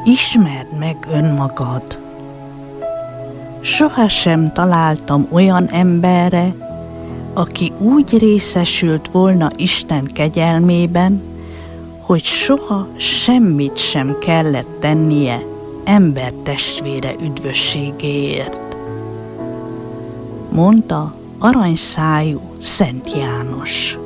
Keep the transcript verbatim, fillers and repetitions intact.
Ismerd meg önmagad. Sohasem találtam olyan emberre, aki úgy részesült volna Isten kegyelmében, hogy soha semmit sem kellett tennie ember testvére üdvösségéért, mondta aranyszájú Szent János.